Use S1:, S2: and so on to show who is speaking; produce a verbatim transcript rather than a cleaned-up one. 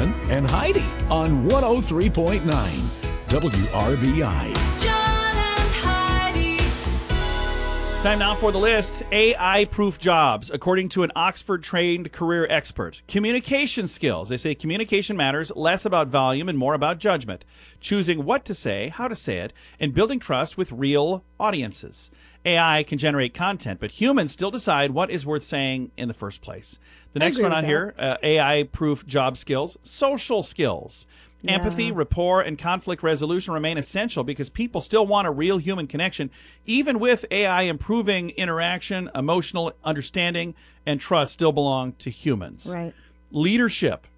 S1: John and Heidi on one oh three point nine W R B I.
S2: John and Heidi.
S3: Time now for the list. A I-proof jobs, according to an Oxford-trained career expert. Communication skills. They say communication matters less about volume and more about judgment. Choosing what to say, how to say it, and building trust with real audiences. A I can generate content, but humans still decide what is worth saying in the first place. The
S4: I
S3: next
S4: agree
S3: one
S4: with
S3: on
S4: that.
S3: here, uh, A I-proof job skills. Social skills. Empathy,
S4: Yeah.
S3: rapport, and conflict resolution remain essential because people still want a real human connection, even with A I improving interaction, emotional understanding, and trust still belong to humans.
S4: Right.
S3: Leadership.